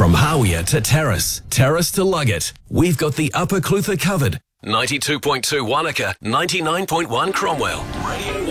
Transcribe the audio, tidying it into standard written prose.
From Hawea to Terrace, Terrace to Luggett, we've got the Upper Clutha covered. 92.2 Wanaka, 99.1 Cromwell. Radio